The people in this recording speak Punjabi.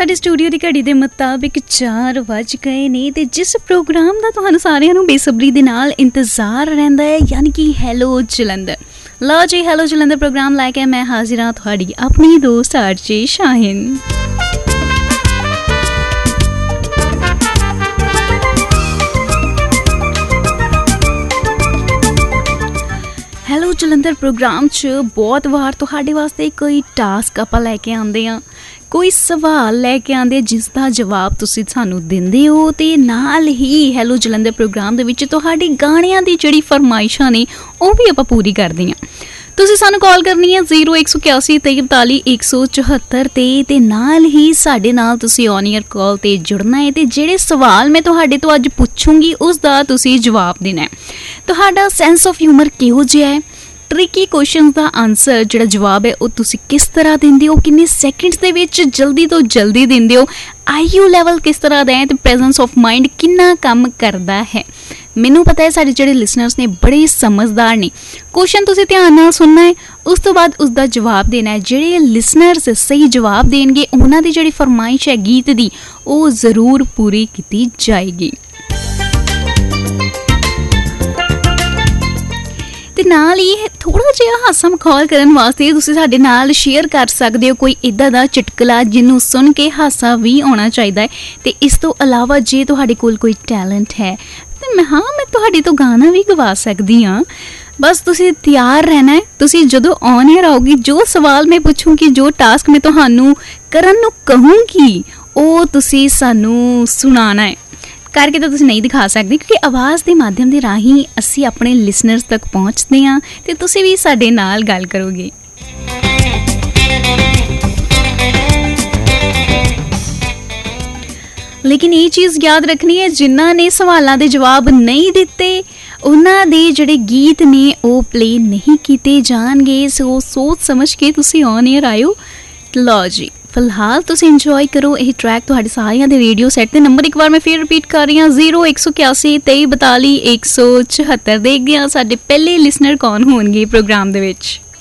ਸਾਡੇ ਸਟੂਡੀਓ ਦੀ ਘੜੀ ਦੇ ਮੁਤਾਬਿਕ 4 ਵੱਜ ਗਏ ਨੇ ਤੇ ਜਿਸ ਪ੍ਰੋਗਰਾਮ ਦਾ ਤੁਹਾਨੂੰ ਸਾਰਿਆਂ ਨੂੰ ਬੇਸਬਰੀ ਦੇ ਨਾਲ ਇੰਤਜ਼ਾਰ ਰਹਿੰਦਾ ਹੈ, ਯਾਨੀ ਕਿ ਹੈਲੋ ਜਲੰਧਰ। ਲਓ ਜੀ, ਹੈਲੋ ਜਲੰਧਰ ਪ੍ਰੋਗਰਾਮ ਲੈ ਕੇ ਮੈਂ ਹਾਜ਼ਰ ਹਾਂ ਤੁਹਾਡੀ ਆਪਣੀ ਦੋਸਤ ਆਰਜੇ ਸ਼ਾਹੀਨ। ਹੈਲੋ ਜਲੰਧਰ ਪ੍ਰੋਗਰਾਮ 'ਚ ਬਹੁਤ ਵਾਰ ਤੁਹਾਡੇ ਵਾਸਤੇ ਕੋਈ ਟਾਸਕ ਆਪਾਂ ਲੈ ਕੇ ਆਉਂਦੇ ਹਾਂ, ਕੋਈ ਸਵਾਲ ਲੈ ਕੇ ਆਉਂਦੇ ਜਿਸ ਦਾ ਜਵਾਬ ਤੁਸੀਂ ਸਾਨੂੰ ਦਿੰਦੇ ਹੋ, ਅਤੇ ਨਾਲ ਹੀ ਹੈਲੋ ਜਲੰਧਰ ਪ੍ਰੋਗਰਾਮ ਦੇ ਵਿੱਚ ਤੁਹਾਡੀ ਗਾਣਿਆਂ ਦੀ ਜਿਹੜੀ ਫਰਮਾਇਸ਼ਾਂ ਨੇ ਉਹ ਵੀ ਆਪਾਂ ਪੂਰੀ ਕਰਦੇ ਹਾਂ। ਤੁਸੀਂ ਸਾਨੂੰ ਕਾਲ ਕਰਨੀ ਹੈ 0181 43 174 ਤੇ ਨਾਲ ਹੀ ਸਾਡੇ ਨਾਲ ਤੁਸੀਂ ਔਨ ਏਅਰ ਕਾਲ 'ਤੇ ਜੁੜਨਾ ਹੈ ਅਤੇ ਜਿਹੜੇ ਸਵਾਲ ਮੈਂ ਤੁਹਾਡੇ ਤੋਂ ਅੱਜ ਪੁੱਛੂੰਗੀ ਉਸ ਦਾ ਤੁਸੀਂ ਜਵਾਬ ਦੇਣਾ ਹੈ। ਤੁਹਾਡਾ ਸੈਂਸ ਆਫ ਹਿਊਮਰ ਕਿਹੋ ਜਿਹਾ ਹੈ, ਟ੍ਰਿਕੀ ਕੁਐਸਚਨ ਦਾ ਆਨਸਰ ਜਿਹੜਾ ਜਵਾਬ ਹੈ ਉਹ ਤੁਸੀਂ ਕਿਸ ਤਰ੍ਹਾਂ ਦਿੰਦੇ ਹੋ, ਕਿੰਨੇ ਸੈਕਿੰਡਸ ਦੇ ਵਿੱਚ ਜਲਦੀ ਤੋਂ ਜਲਦੀ ਦਿੰਦੇ ਹੋ, IQ ਲੈਵਲ ਕਿਸ ਤਰ੍ਹਾਂ ਦਾ ਹੈ ਅਤੇ ਪ੍ਰੈਜ਼ੈਂਸ ਆਫ ਮਾਈਂਡ ਕਿੰਨਾ ਕੰਮ ਕਰਦਾ ਹੈ। ਮੈਨੂੰ ਪਤਾ ਹੈ ਸਾਡੇ ਜਿਹੜੇ ਲਿਸਨਰਸ ਨੇ ਬੜੇ ਸਮਝਦਾਰ ਨੇ। ਕੁਐਸਚਨ ਤੁਸੀਂ ਧਿਆਨ ਨਾਲ ਸੁਣਨਾ ਹੈ, ਉਸ ਤੋਂ ਬਾਅਦ ਉਸ ਦਾ ਜਵਾਬ ਦੇਣਾ ਹੈ। ਜਿਹੜੇ ਲਿਸਨਰਸ ਸਹੀ ਜਵਾਬ ਦੇਣਗੇ ਉਹਨਾਂ ਦੀ ਜਿਹੜੀ ਫਰਮਾਇਸ਼ ਹੈ ਗੀਤ ਦੀ ਉਹ ਜ਼ਰੂਰ ਪੂਰੀ ਕੀਤੀ ਜਾਏਗੀ। ਤੇ ਨਾਲ ਹੀ ਥੋੜਾ ਜਿਹਾ ਹਾਸਾ ਮਖੌਲ ਕਰਨ ਵਾਸਤੇ ਤੁਸੀਂ ਸਾਡੇ ਨਾਲ ਸ਼ੇਅਰ ਕਰ ਸਕਦੇ ਹੋ ਕੋਈ ਇੱਦਾਂ ਦਾ ਚੁਟਕਲਾ ਜਿਹਨੂੰ ਸੁਣ ਕੇ ਹਾਸਾ ਵੀ ਆਉਣਾ ਚਾਹੀਦਾ ਹੈ। ਤੇ ਇਸ ਤੋਂ ਇਲਾਵਾ ਜੇ ਤੁਹਾਡੇ ਕੋਲ ਕੋਈ ਟੈਲੈਂਟ ਹੈ ਤੇ ਮੈਂ ਤੁਹਾਡੇ ਤੋਂ ਗਾਣਾ ਵੀ ਗਵਾ ਸਕਦੀ ਹਾਂ। ਬਸ ਤੁਸੀਂ ਤਿਆਰ ਰਹਿਣਾ ਹੈ। ਤੁਸੀਂ ਜਦੋਂ ਔਨ ਏਅਰ ਆਓਗੀ, ਜੋ ਸਵਾਲ ਮੈਂ ਪੁੱਛੂੰਗੀ, ਜੋ ਟਾਸਕ ਮੈਂ ਤੁਹਾਨੂੰ ਕਰਨ ਨੂੰ ਕਹੂੰਗੀ ਉਹ ਤੁਸੀਂ ਸਾਨੂੰ ਸੁਣਾਉਣਾ ਹੈ। ਕਰਕੇ ਤਾਂ ਤੁਸੀਂ ਨਹੀਂ ਦਿਖਾ ਸਕਦੇ ਕਿਉਂਕਿ ਆਵਾਜ਼ ਦੇ ਮਾਧਿਅਮ ਦੇ ਰਾਹੀਂ ਅਸੀਂ ਆਪਣੇ ਲਿਸਨਰਸ ਤੱਕ ਪਹੁੰਚਦੇ ਹਾਂ ਅਤੇ ਤੁਸੀਂ ਵੀ ਸਾਡੇ ਨਾਲ ਗੱਲ ਕਰੋਗੇ। ਲੇਕਿਨ ਇਹ ਚੀਜ਼ ਯਾਦ ਰੱਖਣੀ ਹੈ, ਜਿਨ੍ਹਾਂ ਨੇ ਸਵਾਲਾਂ ਦੇ ਜਵਾਬ ਨਹੀਂ ਦਿੱਤੇ ਉਹਨਾਂ ਦੇ ਜਿਹੜੇ ਗੀਤ ਨੇ ਉਹ ਪਲੇ ਨਹੀਂ ਕੀਤੇ ਜਾਣਗੇ। ਸੋ ਸੋਚ ਸਮਝ ਕੇ ਤੁਸੀਂ ਔਨ ਏਅਰ ਆਇਓ। ਲਓ ਜੀ, ਫਿਲਹਾਲ ਤੁਸੀਂ ਇੰਜੋਏ ਕਰੋ ਇਹ ਟਰੈਕ ਤੁਹਾਡੇ ਸਾਰਿਆਂ ਦੇ ਰੇਡੀਓ ਸੈੱਟ ਤੇ। ਨੰਬਰ ਇੱਕ ਵਾਰ ਮੈਂ ਫਿਰ ਰਿਪੀਟ ਕਰ ਰਹੀ ਹਾਂ 0181 43 42 174। ਦੇਖਦੇ ਹਾਂ ਸਾਡੇ ਪਹਿਲੇ ਲਿਸਨਰ ਕੌਣ ਹੋਣਗੇ ਪ੍ਰੋਗਰਾਮ ਦੇ ਵਿੱਚ।